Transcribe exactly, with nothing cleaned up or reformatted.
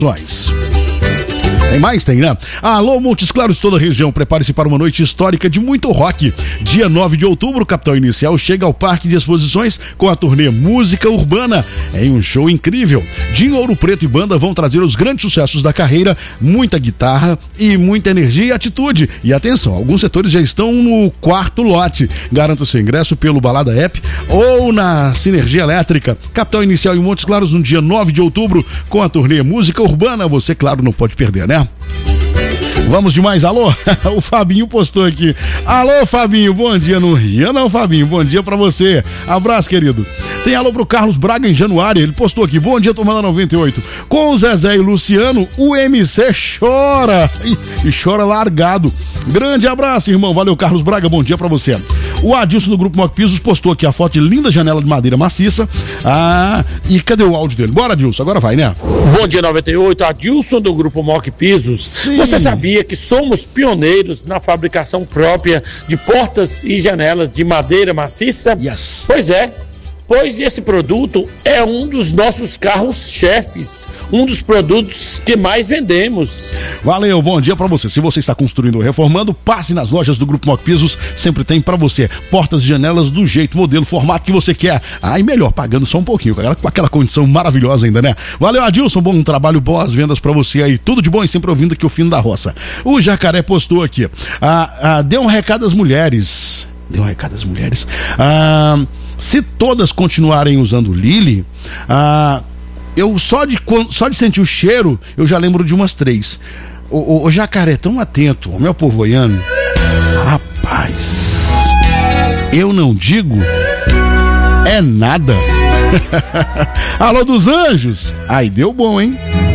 Tem mais? Tem, né? Alô, Montes Claros, toda a região, prepare-se para uma noite histórica de muito rock. Dia nove de outubro, o Capital Inicial chega ao Parque de Exposições com a turnê Música Urbana, em um show incrível. Dinho, Ouro Preto e banda vão trazer os grandes sucessos da carreira, muita guitarra e muita energia e atitude. E atenção, alguns setores já estão no quarto lote. Garanta o seu ingresso pelo Balada App ou na Sinergia Elétrica. Capital Inicial em Montes Claros, no dia nove de outubro, com a turnê Música Urbana. Você, claro, não pode perder, né? Vamos demais, alô? O Fabinho postou aqui. Alô, Fabinho, bom dia. Não ria não, Fabinho, bom dia pra você. Abraço, querido. Tem alô pro Carlos Braga em Januário, ele postou aqui. Bom dia, turma da noventa e oito. Com o Zezé e o Luciano, o M C chora. E, e chora largado. Grande abraço, irmão. Valeu, Carlos Braga, bom dia pra você. O Adilson do Grupo Mock Pisos postou aqui a foto de linda janela de madeira maciça. Ah, e cadê o áudio dele? Bora, Adilson, agora vai, né? Bom dia, noventa e oito. Adilson do Grupo Mock Pisos. Sim. Você sabia que somos pioneiros na fabricação própria de portas e janelas de madeira maciça? Yes. Pois é. Pois esse produto é um dos nossos carros-chefes, um dos produtos que mais vendemos. Valeu, bom dia pra você. Se você está construindo ou reformando, passe nas lojas do Grupo Mock Pisos, sempre tem pra você portas e janelas do jeito, modelo, formato que você quer. Ah, e melhor, pagando só um pouquinho, com aquela, com aquela condição maravilhosa ainda, né? Valeu, Adilson, bom trabalho, boas vendas pra você aí. Tudo de bom e sempre ouvindo aqui o fino da roça. O Jacaré postou aqui, ah, ah, deu um recado às mulheres. Deu um recado às mulheres. Ah... Se todas continuarem usando Lily, ah, eu só de, só de sentir o cheiro, eu já lembro de umas três. Ô, ô, ô Jacaré, tão atento, o meu povo goiano. Rapaz, eu não digo é nada. Alô dos anjos. Ai, deu bom, hein?